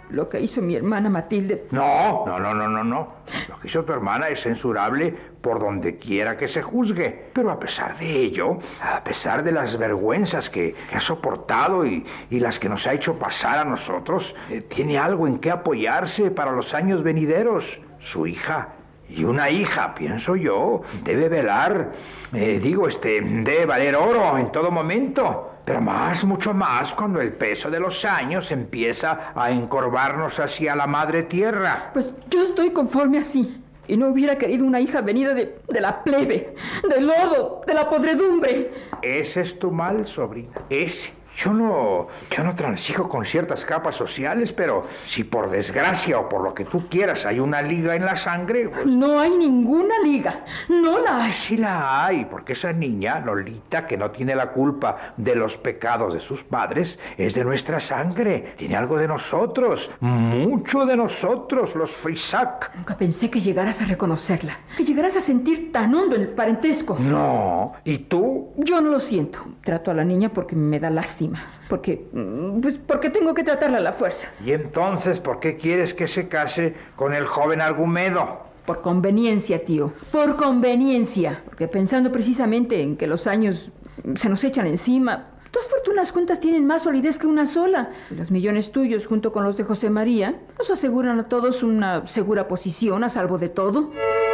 lo que hizo mi hermana Matilde... No. Lo que hizo tu hermana es censurable por donde quiera que se juzgue. Pero a pesar de ello, a pesar de las vergüenzas que ha soportado y las que nos ha hecho pasar a nosotros, tiene algo en que apoyarse para los años venideros. Su hija. Y una hija, pienso yo, debe velar, debe valer oro en todo momento. Pero mucho más, cuando el peso de los años empieza a encorvarnos hacia la madre tierra. Pues yo estoy conforme así. Y no hubiera querido una hija venida de la plebe, del lodo, de la podredumbre. Ese es tu mal, sobrina, ese. Yo no transijo con ciertas capas sociales, pero si por desgracia o por lo que tú quieras hay una liga en la sangre... Pues... No hay ninguna liga, no la hay. Sí la hay, porque esa niña, Lolita, que no tiene la culpa de los pecados de sus padres, es de nuestra sangre, tiene algo de nosotros, mucho de nosotros, los Frisac. Nunca pensé que llegaras a reconocerla, que llegaras a sentir tan hondo el parentesco. No, ¿y tú? Yo no lo siento, trato a la niña porque me da lástima. Porque tengo que tratarla a la fuerza. ¿Y entonces por qué quieres que se case con el joven Argumedo? Por conveniencia, tío. Por conveniencia. Porque pensando precisamente en que los años se nos echan encima... 2 fortunas juntas tienen más solidez que una sola. Y los millones tuyos, junto con los de José María, nos aseguran a todos una segura posición a salvo de todo.